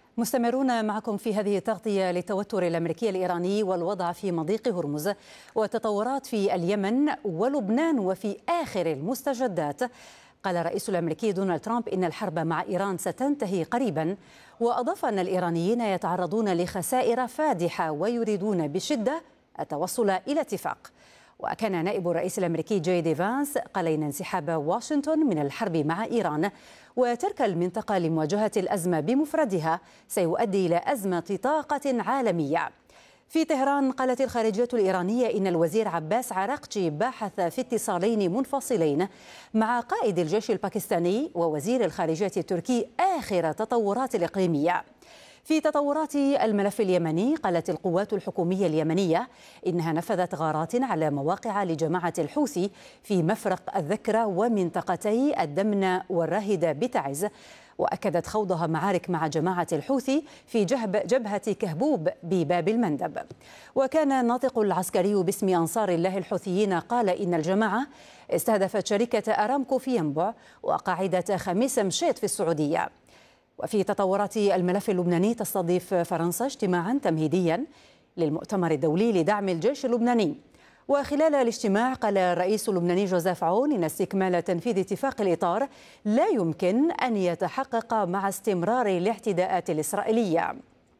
مستمرون معكم في هذه التغطية للتوتر الأمريكي الإيراني والوضع في مضيق هرمز والتطورات في اليمن ولبنان وفي آخر المستجدات. قال الرئيس الأمريكي دونالد ترامب إن الحرب مع إيران ستنتهي قريبا، وأضاف أن الإيرانيين يتعرضون لخسائر فادحة ويريدون بشدة التوصل إلى اتفاق. وكان نائب الرئيس الأمريكي جي دي فانس قال إن انسحاب واشنطن من الحرب مع إيران وترك المنطقة لمواجهة الأزمة بمفردها سيؤدي إلى أزمة طاقة عالمية. في طهران قالت الخارجية الإيرانية إن الوزير عباس عراقجي باحث في اتصالين منفصلين مع قائد الجيش الباكستاني ووزير الخارجية التركي آخر تطورات الإقليمية. في تطورات الملف اليمني قالت القوات الحكومية اليمنية إنها نفذت غارات على مواقع لجماعة الحوثي في مفرق الذكرى ومنطقتي الدمنة والراهدة بتعز، وأكدت خوضها معارك مع جماعة الحوثي في جبهة كهبوب بباب المندب. وكان الناطق العسكري باسم أنصار الله الحوثيين قال إن الجماعة استهدفت شركة أرامكو في ينبع وقاعدة خميس مشيط في السعودية. وفي تطورات الملف اللبناني تستضيف فرنسا اجتماعا تمهيديا للمؤتمر الدولي لدعم الجيش اللبناني. وخلال الاجتماع قال الرئيس اللبناني جوزيف عون إن استكمال تنفيذ اتفاق الإطار لا يمكن أن يتحقق مع استمرار الاعتداءات الإسرائيلية.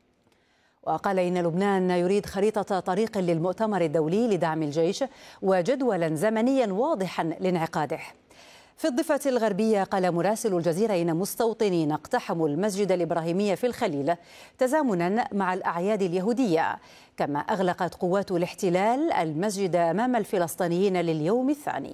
وقال إن لبنان يريد خريطة طريق للمؤتمر الدولي لدعم الجيش وجدولا زمنيا واضحا لانعقاده. في الضفة الغربية قال مراسل الجزيرة إن مستوطنين اقتحموا المسجد الإبراهيمي في الخليل تزامنا مع الأعياد اليهودية، كما أغلقت قوات الاحتلال المسجد أمام الفلسطينيين لليوم الثاني.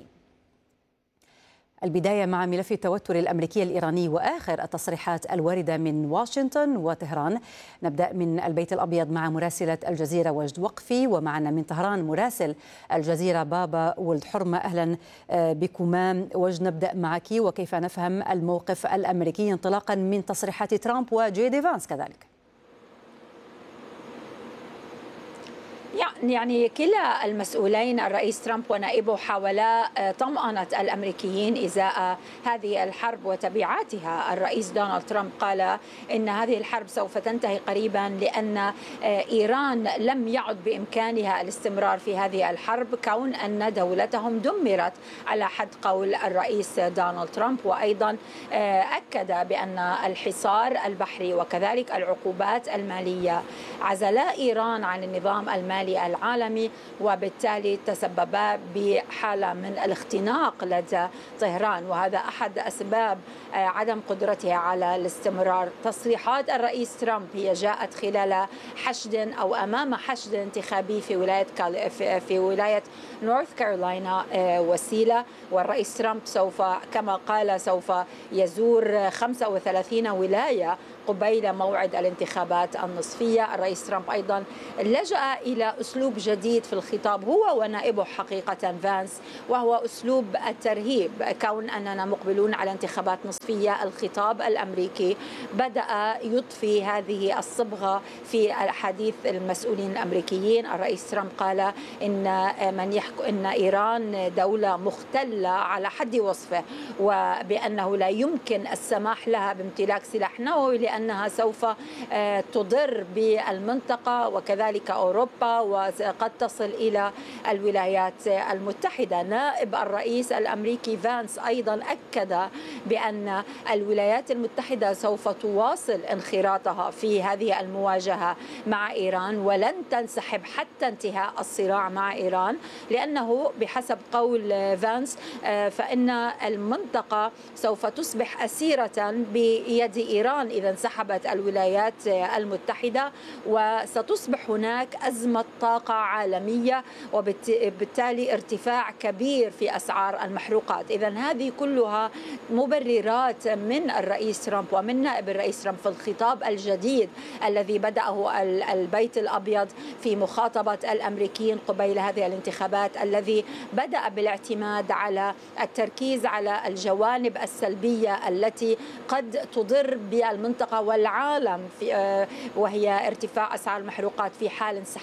البداية مع ملف التوتر الأمريكي الإيراني وآخر التصريحات الواردة من واشنطن وطهران. نبدأ من البيت الأبيض مع مراسلة الجزيرة وجد وقفي، ومعنا من طهران مراسل الجزيرة بابا ولد حرمة. أهلا بكما وجد. نبدأ معك، وكيف نفهم الموقف الأمريكي انطلاقا من تصريحات ترامب وجي دي فانس كذلك؟ يعني كلا المسؤولين الرئيس ترامب ونائبه حاولا طمأنة الأمريكيين إزاء هذه الحرب وتبعاتها. الرئيس دونالد ترامب قال إن هذه الحرب سوف تنتهي قريبا لأن إيران لم يعد بإمكانها الاستمرار في هذه الحرب كون أن دولتهم دمرت على حد قول الرئيس دونالد ترامب. وأيضا أكد بأن الحصار البحري وكذلك العقوبات المالية عزلا إيران عن النظام المالي العالمي، وبالتالي تسببا بحالة من الاختناق لدى طهران، وهذا أحد أسباب عدم قدرتها على الاستمرار. تصريحات الرئيس ترامب هي جاءت خلال حشد أو أمام حشد انتخابي في ولاية نورث كارولاينا وسيلة، والرئيس ترامب سوف كما قال سوف يزور 35 ولاية قبيل موعد الانتخابات النصفية. الرئيس ترامب أيضا لجأ إلى أسلوب جديد في الخطاب هو ونائبه حقيقة فانس، وهو أسلوب الترهيب. كون أننا مقبلون على انتخابات نصفية، الخطاب الأمريكي بدأ يضفي هذه الصبغة في حديث المسؤولين الأمريكيين. الرئيس ترامب قال إن إيران دولة مختلة على حد وصفه، وبأنه لا يمكن السماح لها بامتلاك سلاح نووي لأنها سوف تضر بالمنطقة وكذلك أوروبا وقد تصل إلى الولايات المتحدة. نائب الرئيس الأمريكي فانس أيضا أكد بأن الولايات المتحدة سوف تواصل انخراطها في هذه المواجهة مع إيران ولن تنسحب حتى انتهاء الصراع مع إيران، لأنه بحسب قول فانس فإن المنطقة سوف تصبح أسيرة بيد إيران إذا انسحبت الولايات المتحدة، وستصبح هناك أزمة طاقة عالمية وبالتالي ارتفاع كبير في أسعار المحروقات. إذن هذه كلها مبررات من الرئيس ترامب ومن نائب الرئيس ترامب في الخطاب الجديد الذي بدأه البيت الأبيض في مخاطبة الأمريكيين قبيل هذه الانتخابات، الذي بدأ بالاعتماد على التركيز على الجوانب السلبية التي قد تضر بالمنطقة والعالم وهي ارتفاع أسعار المحروقات في حال انسحبت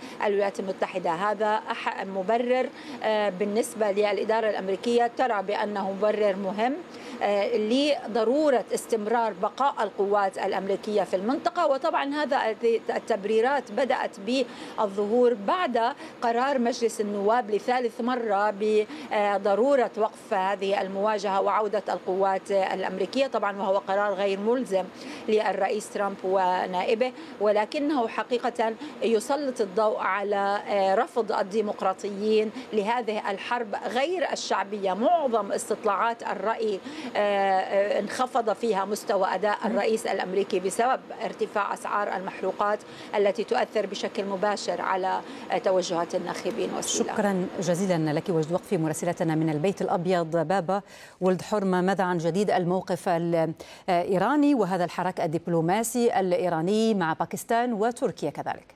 الولايات المتحدة. هذا مبرر بالنسبة للإدارة الأمريكية، ترى بأنه مبرر مهم لضرورة استمرار بقاء القوات الأمريكية في المنطقة. وطبعا هذا التبريرات بدأت بالظهور بعد قرار مجلس النواب لثالث مرة بضرورة وقف هذه المواجهة وعودة القوات الأمريكية، طبعا وهو قرار غير ملزم للرئيس ترامب ونائبه، ولكنه حقيقة يسلط الضوء على رفض الديمقراطيين لهذه الحرب غير الشعبية. معظم استطلاعات الرأي انخفض فيها مستوى أداء الرئيس الأمريكي بسبب ارتفاع أسعار المحروقات التي تؤثر بشكل مباشر على توجهات الناخبين والسلاح. شكرا جزيلا لك. وجد وقفي مراسلتنا من البيت الأبيض بابا ولد حرمة، ماذا عن جديد الموقف الإيراني وهذا الحراك الدبلوماسي الإيراني مع باكستان وتركيا كذلك؟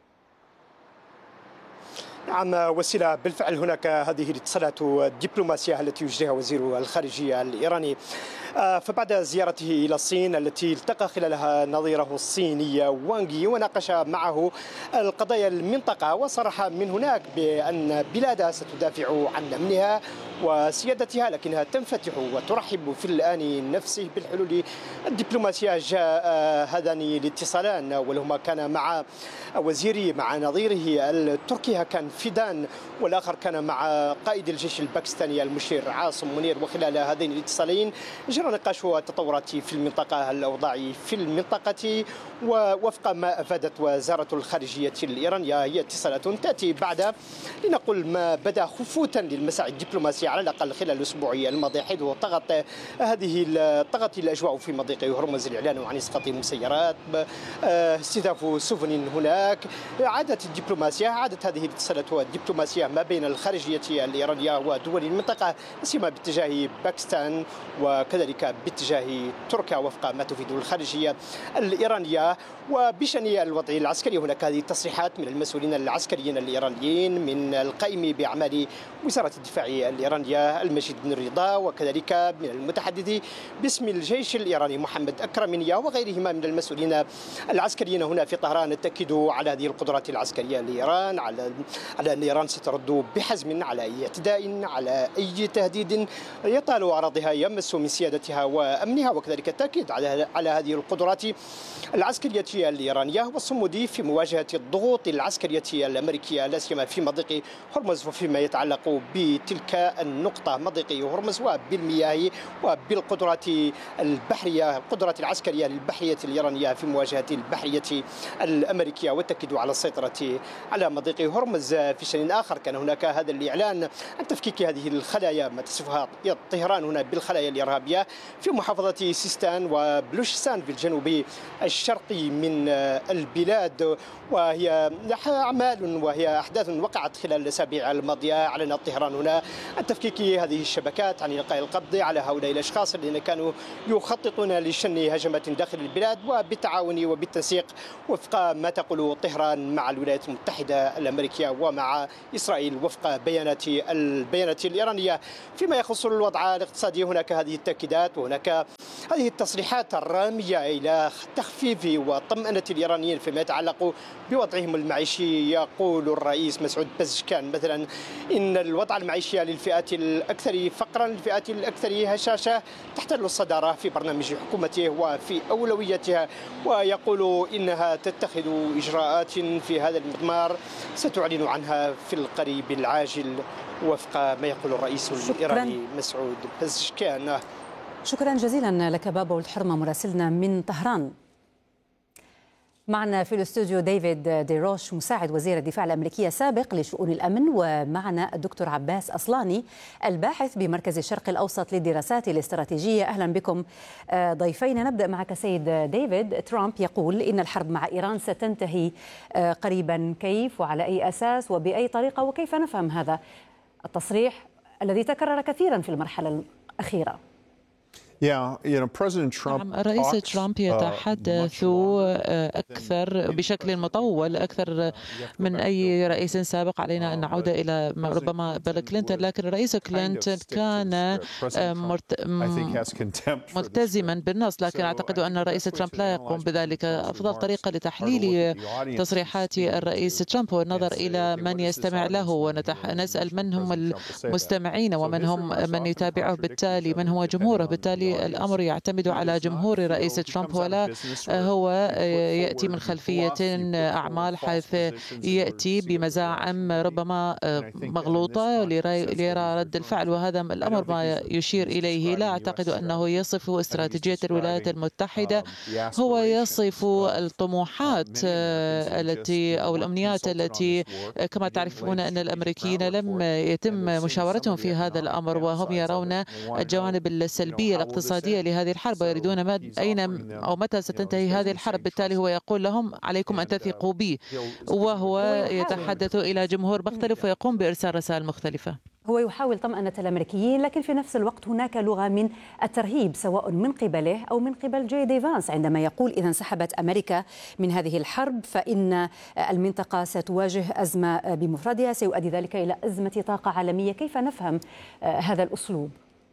نعم وسيلة، بالفعل هناك هذه الاتصالات الدبلوماسية التي يجريها وزير الخارجية الإيراني فبعد زيارته إلى الصين التي التقى خلالها نظيره الصيني وانغ يي وناقش معه القضايا المنطقة، وصرح من هناك بأن بلادها ستدافع عن أمنها وسيادتها، لكنها تنفتح وترحب في الآن نفسه بالحلول الدبلوماسية. جاء هذان الاتصالان ولهما كان مع مع نظيره التركي كان فيدان، والآخر كان مع قائد الجيش الباكستاني المشير عاصم منير. وخلال هذين الاتصالين جرى نقاش التطورات في المنطقة، الأوضاع في المنطقة، ووفق ما أفادت وزارة الخارجية الإيرانية هي اتصالات تأتي بعد لنقل ما بدا خفوتا للمساعي الدبلوماسية على الأقل خلال الأسبوع الماضي، حيث طغت الأجواء في مضيق هرمز، الإعلان عن إسقاط مسيرات، استهداف سفن هناك. عادت هذه الاتصالات الدبلوماسية ما بين الخارجية الإيرانية ودول المنطقة، لا سيما باتجاه باكستان وكذلك باتجاه تركيا وفق ما تفيد الخارجية الإيرانية. وبشأن الوضع العسكري هناك هذه التصريحات من المسؤولين العسكريين الإيرانيين، من القائم بأعمال وزارة الدفاع الإيرانية المجيد بن رضا، وكذلك من المتحدث باسم الجيش الإيراني محمد أكرمينيا، وغيرهما من المسؤولين العسكريين هنا في طهران، التأكيد على هذه القدرات العسكرية لإيران، على أن إيران سترد بحزم على أي اعتداء، على أي تهديد يطال أراضيها يمس من سيادتها وأمنها، وكذلك التأكيد على هذه القدرات العسكرية الإيرانية والصمود في مواجهة الضغوط العسكرية الأمريكية، لا سيما في مضيق هرمز وفيما يتعلق بتلك النقطة مضيق هرمز وبالمياه وبالقدرات البحرية، القدرات العسكرية للبحرية الإيرانية في مواجهة البحرية الأمريكية، والتأكيد على السيطرة على مضيق هرمز. في شأن آخر كان هناك هذا الإعلان عن تفكيك هذه الخلايا ما تصفها طهران هنا بالخلايا الإرهابية في محافظة سيستان وبلوشستان في الجنوب الشرقي من البلاد، وهي أعمال وهي أحداث وقعت خلال الأسابيع الماضية. أعلن طهران هنا عن تفكيك هذه الشبكات، عن إلقاء القبض على هؤلاء الأشخاص الذين كانوا يخططون لشن هجمات داخل البلاد وبالتعاون وبالتنسيق وفق ما تقول طهران مع الولايات المتحدة الأمريكية ومع إسرائيل وفق البيانات الإيرانية. فيما يخص الوضع الاقتصادي هناك هذه التأكيدات وهناك هذه التصريحات الرامية إلى تخفيف وطمأنة الإيرانيين فيما يتعلق بوضعهم المعيشي. يقول الرئيس مسعود بزشكان مثلا إن الوضع المعيشي للفئات الأكثر فقرا، للفئات الأكثر هشاشة تحتل الصدارة في برنامج حكومته وفي أولوياتها، ويقول إنها تتخذ إجراءات في هذا المضمار ستعلن عنها في القريب العاجل وفق ما يقول الرئيس الإيراني مسعود بزشكان. شكرا جزيلا لك بابا ولد حرمة مراسلنا من طهران. معنا في الاستوديو ديفيد ديروش مساعد وزير الدفاع الأمريكي السابق لشؤون الأمن، ومعنا الدكتور عباس أصلاني الباحث بمركز الشرق الأوسط للدراسات الاستراتيجية. أهلا بكم ضيفين. نبدأ معك سيد ديفيد. ترامب يقول إن الحرب مع إيران ستنتهي قريبا، كيف وعلى أي أساس وبأي طريقة، وكيف نفهم هذا التصريح الذي تكرر كثيرا في المرحلة الأخيرة؟ نعم، الرئيس ترامب يتحدث أكثر بشكل مطول أكثر من أي رئيس سابق. علينا أن نعود إلى ربما بيل كلينتون، لكن الرئيس كلينتون كان ملتزما بالنص، لكن أعتقد أن الرئيس ترامب لا يقوم بذلك. أفضل طريقة لتحليل تصريحات الرئيس ترامب هو النظر إلى من يستمع له، ونسأل من هم المستمعين ومن هم من يتابعه، بالتالي من هو جمهوره. بالتالي الأمر يعتمد على جمهور الرئيس ترامب، ولا هو يأتي من خلفية أعمال حيث يأتي بمزاعم ربما مغلوطة ليرى رد الفعل، وهذا الأمر ما يشير إليه. لا أعتقد أنه يصف استراتيجية الولايات المتحدة، هو يصف الطموحات التي أو الأمنيات التي كما تعرفون أن الأمريكيين لم يتم مشاورتهم في هذا الأمر، وهم يرون الجوانب السلبية الاقتصادية لهذه الحرب ويريدون أين أو متى ستنتهي هذه الحرب. بالتالي هو يقول لهم عليكم أن تثقوا بي، وهو يتحدث إلى جمهور مختلف ويقوم بإرسال رسائل مختلفة. هو يحاول طمأنة الأمريكيين، لكن في نفس الوقت هناك لغة من الترهيب سواء من قبله أو من قبل جي دي فانس، عندما يقول إذا انسحبت أمريكا من هذه الحرب فإن المنطقة ستواجه أزمة بمفردها، سيؤدي ذلك إلى أزمة طاقة عالمية. كيف نفهم هذا الأسلوب؟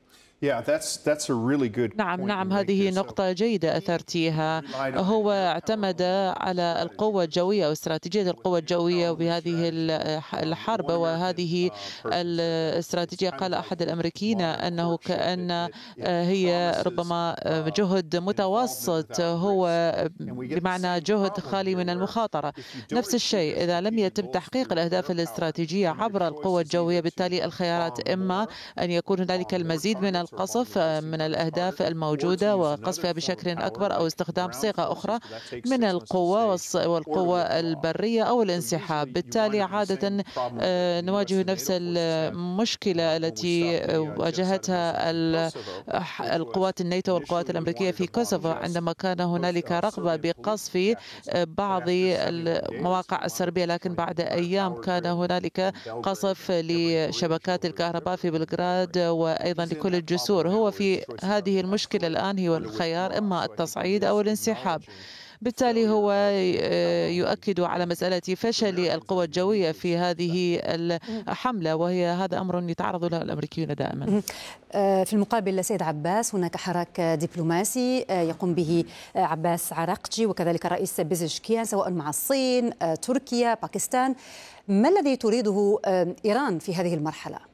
نعم، هذه نقطة جيدة أثرتيها. هو اعتمد على القوة الجوية واستراتيجية القوة الجوية بهذه الحرب، وهذه الاستراتيجية قال أحد الأمريكيين أنه كأن هي ربما جهد متوسط، هو بمعنى جهد خالي من المخاطرة. نفس الشيء إذا لم يتم تحقيق الأهداف الاستراتيجية عبر القوة الجوية، بالتالي الخيارات إما أن يكون هنالك المزيد من القصف من الأهداف الموجودة وقصفها بشكل أكبر، أو استخدام صيغة أخرى من القوة والقوة البرية أو الانسحاب. بالتالي عادة نواجه نفس المشكلة التي واجهتها القوات الناتو والقوات الأمريكية في كوسوفو، عندما كان هنالك رغبة بقصف بعض المواقع السربية، لكن بعد أيام كان هنالك قصف لشبكات الكهرباء في بلغراد وأيضا لكل الجسور. هو في هذه المشكلة الآن هو الخيار إما التصعيد أو الانسحاب. بالتالي هو يؤكد على مسألة فشل القوى الجوية في هذه الحملة، وهي هذا أمر يتعرض له الأمريكيون دائما. في المقابل سيد عباس، هناك حراك دبلوماسي يقوم به عباس عراقجي وكذلك الرئيس بيزشكيان سواء مع الصين، تركيا، باكستان. ما الذي تريده إيران في هذه المرحلة؟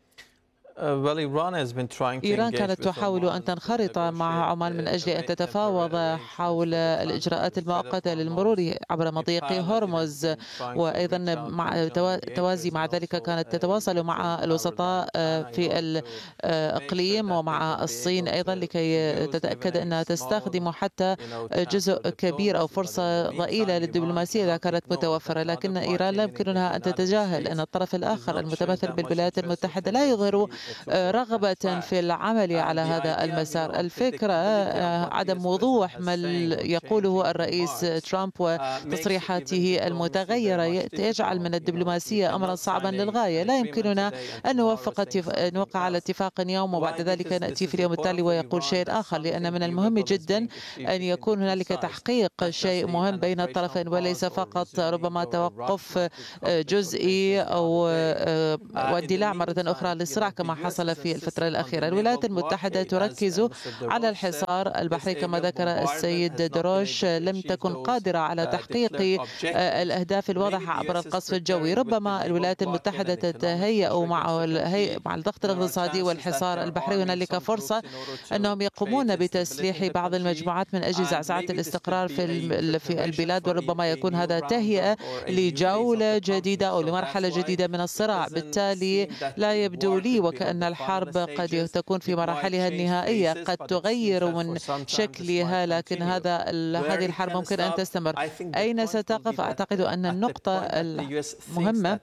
إيران كانت تحاول أن تنخرط مع عمان من أجل أن تتفاوض حول الإجراءات المؤقتة للمرور عبر مضيق هرمز، وأيضا مع توازي مع ذلك كانت تتواصل مع الوسطاء في الإقليم ومع الصين أيضا لكي تتأكد أنها تستخدم حتى جزء كبير أو فرصة ضئيلة للدبلوماسية إذا كانت متوفرة. لكن إيران لا يمكنها أن تتجاهل أن الطرف الآخر المتمثل بالولايات المتحدة لا يظهر رغبة في العمل على هذا المسار. الفكرة عدم وضوح ما يقوله الرئيس ترامب وتصريحاته المتغيرة يجعل من الدبلوماسية أمرا صعبا للغاية. لا يمكننا أن نوقع على اتفاق يوم وبعد ذلك نأتي في اليوم التالي ويقول شيء آخر، لأن من المهم جدا أن يكون هنالك تحقيق شيء مهم بين الطرفين وليس فقط ربما توقف جزئي أو واندلاع مرة أخرى للصراع كما حصل في الفترة الأخيرة. الولايات المتحدة تركز على الحصار البحري كما ذكر السيد دروش، لم تكن قادرة على تحقيق الأهداف الواضحة عبر القصف الجوي. ربما الولايات المتحدة تتهيأ مع الضغط الاقتصادي والحصار البحري هنالك فرصة أنهم يقومون بتسليح بعض المجموعات من أجل زعزعة الاستقرار في البلاد، وربما يكون هذا تهيئة لجولة جديدة أو لمرحلة جديدة من الصراع. بالتالي لا يبدو لي وكأن الحرب قد تكون في مراحلها النهائية، قد تغير من شكلها، لكن هذه الحرب ممكن أن تستمر. أين ستقف؟ أعتقد أن النقطة المهمة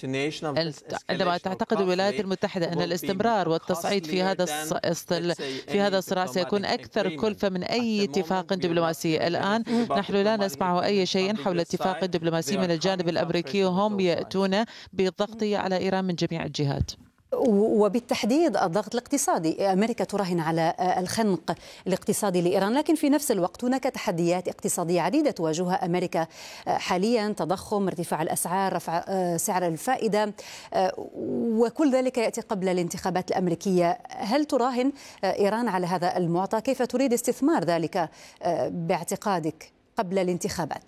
عندما تعتقد الولايات المتحدة أن الاستمرار والتصعيد في هذا الصراع سيكون أكثر كلفة من أي اتفاق دبلوماسي. الآن نحن لا نسمع أي شيء حول اتفاق دبلوماسي من الجانب الأمريكي، وهم يأتون بالضغط على إيران من جميع الجهات. وبالتحديد الضغط الاقتصادي. أمريكا تراهن على الخنق الاقتصادي لإيران، لكن في نفس الوقت هناك تحديات اقتصادية عديدة تواجهها أمريكا حاليا: تضخم، ارتفاع الأسعار، رفع سعر الفائدة، وكل ذلك يأتي قبل الانتخابات الأمريكية. هل تراهن إيران على هذا المعطى؟ كيف تريد استثمار ذلك باعتقادك قبل الانتخابات؟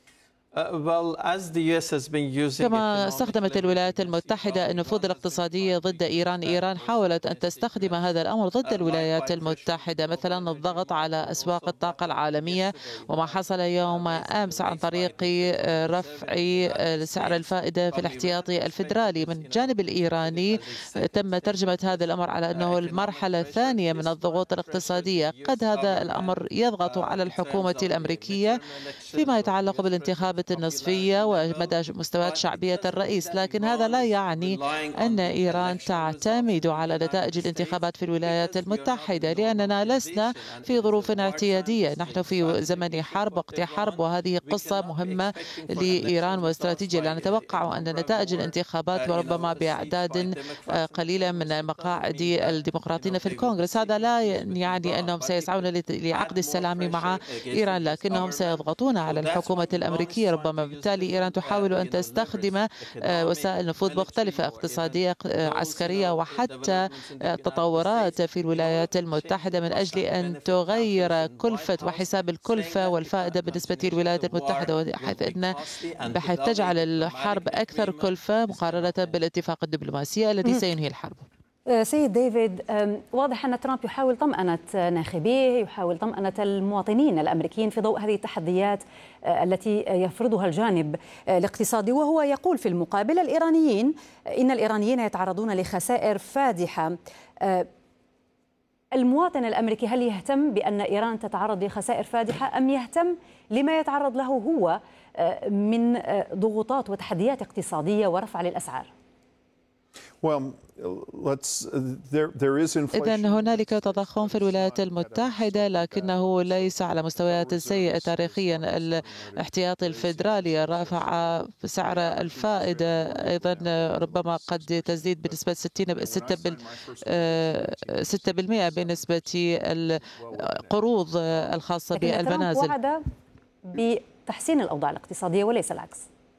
كما استخدمت الولايات المتحدة النفوذ الاقتصادي ضد إيران، إيران حاولت أن تستخدم هذا الأمر ضد الولايات المتحدة، مثلا الضغط على أسواق الطاقة العالمية، وما حصل يوم أمس عن طريق رفع سعر الفائدة في الاحتياطي الفيدرالي. من الجانب الإيراني تم ترجمة هذا الأمر على أنه المرحلة الثانية من الضغوط الاقتصادية. قد هذا الأمر يضغط على الحكومة الأمريكية فيما يتعلق بالانتخابات النصفية ومدى مستويات شعبية الرئيس، لكن هذا لا يعني أن إيران تعتمد على نتائج الانتخابات في الولايات المتحدة، لأننا لسنا في ظروف اعتيادية. نحن في زمن حرب، وقت حرب، وهذه قصة مهمة لإيران واستراتيجية. لا نتوقع أن نتائج الانتخابات وربما بأعداد قليلة من مقاعد الديمقراطيين في الكونغرس، هذا لا يعني أنهم سيسعون لعقد السلام مع إيران، لكنهم سيضغطون على الحكومة الأمريكية. ربما بالتالي إيران تحاول أن تستخدم وسائل نفوذ مختلفة، اقتصادية، عسكرية، وحتى تطورات في الولايات المتحدة من أجل أن تغير كلفة وحساب الكلفة والفائدة بالنسبة للولايات المتحدة، بحيث تجعل الحرب أكثر كلفة مقارنة بالاتفاق الدبلوماسي الذي سينهي الحرب. سيد ديفيد، واضح أن ترامب يحاول طمأنة ناخبيه، يحاول طمأنة المواطنين الأمريكيين في ضوء هذه التحديات التي يفرضها الجانب الاقتصادي، وهو يقول في المقابل إن الإيرانيين يتعرضون لخسائر فادحة. المواطن الأمريكي هل يهتم بأن إيران تتعرض لخسائر فادحة، أم يهتم لما يتعرض له هو من ضغوطات وتحديات اقتصادية ورفع للأسعار؟ إذن هنالك تضخم في الولايات المتحدة، لكنه ليس على مستويات سيئة تاريخيا. الاحتياطي الفيدرالي رفع سعر الفائدة أيضا ربما قد تزيد بنسبة 6% بالنسبة القروض الخاصة بالمنازل. وعد بتحسين الأوضاع الاقتصادية وليس العكس.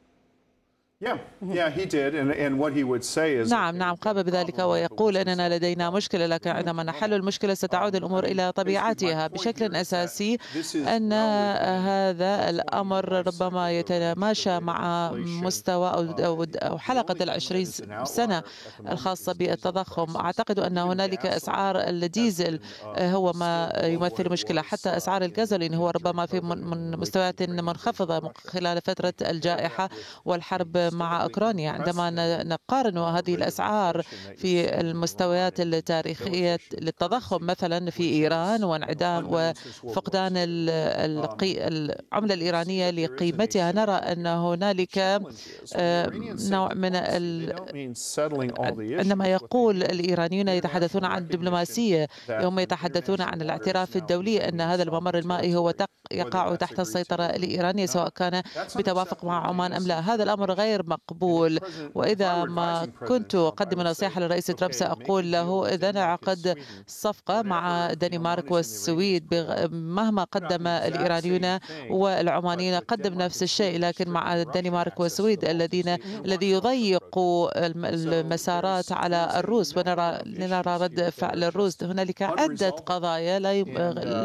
نعم قام بذلك، ويقول أننا لدينا مشكلة، لكن عندما نحل المشكلة ستعود الأمور إلى طبيعتها بشكل أساسي. أن هذا الأمر ربما يتماشى مع مستوى أو حلقة 20 سنة الخاصة بالتضخم. أعتقد أن هنالك أسعار الديزل هو ما يمثل مشكلة، حتى أسعار الغازولين هو ربما في مستويات منخفضة خلال فترة الجائحة والحرب مع أوكرانيا. عندما نقارن هذه الأسعار في المستويات التاريخية للتضخم مثلا في إيران وانعدام وفقدان العملة الإيرانية لقيمتها، نرى أن هنالك نوع من عندما يقول الإيرانيون يتحدثون عن الدبلوماسية، يوم يتحدثون عن الاعتراف الدولي، أن هذا الممر المائي هو يقع تحت السيطرة الإيرانية سواء كان بتوافق مع عمان أم لا. هذا الأمر غير مقبول. وإذا ما كنت أقدم نصيحة للرئيس ترامب سأقول له إذن عقد صفقة مع الدنمارك والسويد. مهما قدم الإيرانيون والعمانيين قدم نفس الشيء، لكن مع الدنمارك والسويد الذي يضيق المسارات على الروس، ونرى رد فعل الروس. هنالك عدة قضايا لا